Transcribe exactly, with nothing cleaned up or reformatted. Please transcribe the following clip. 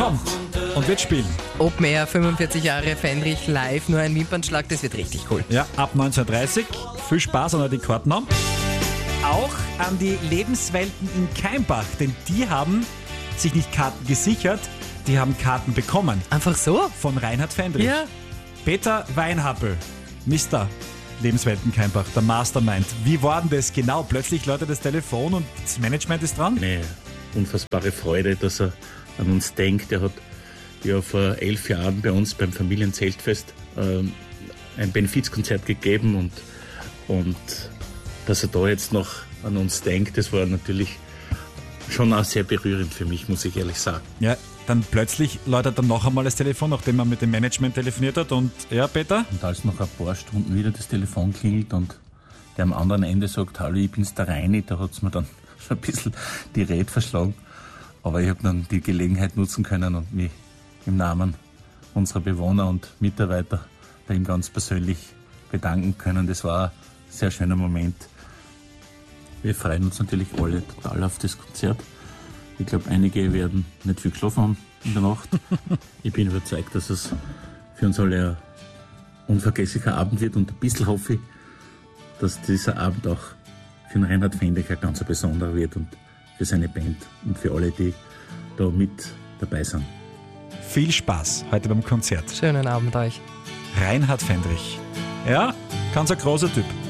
kommt und wird spielen. Open Air, fünfundvierzig Jahre Fendrich live, nur ein Wimpernschlag, das wird richtig cool. Ja, ab neunzehn Uhr dreißig. Viel Spaß an die Karten haben. Auch an die Lebenswelten in Keimbach, denn die haben sich nicht Karten gesichert, die haben Karten bekommen. Einfach so? Von Reinhard Fendrich. Ja. Peter Weinhappel, Mister Lebenswelten Keimbach, der Mastermind. Wie war denn das genau? Plötzlich läutet das Telefon und das Management ist dran? Eine unfassbare Freude, dass er an uns denkt. Er hat ja vor elf Jahren bei uns beim Familienzeltfest ähm, ein Benefizkonzert gegeben und, und dass er da jetzt noch an uns denkt, das war natürlich schon auch sehr berührend für mich, muss ich ehrlich sagen. Ja, dann plötzlich läutet dann noch einmal das Telefon, nachdem er mit dem Management telefoniert hat und ja, Peter? Und als nach ein paar Stunden wieder das Telefon klingelt und der am anderen Ende sagt, hallo, ich bin's der Reini, da hat's mir dann schon ein bisschen die Rede verschlagen. Aber ich habe dann die Gelegenheit nutzen können und mich im Namen unserer Bewohner und Mitarbeiter bei ihm ganz persönlich bedanken können. Das war ein sehr schöner Moment. Wir freuen uns natürlich alle total auf das Konzert. Ich glaube, einige werden nicht viel geschlafen haben in der Nacht. Ich bin überzeugt, dass es für uns alle ein unvergesslicher Abend wird und ein bisschen hoffe ich, dass dieser Abend auch für den Reinhard Fendrich ein ganz besonderer wird und für seine Band und für alle, die da mit dabei sind. Viel Spaß heute beim Konzert. Schönen Abend euch. Reinhard Fendrich. Ja, ganz ein großer Typ.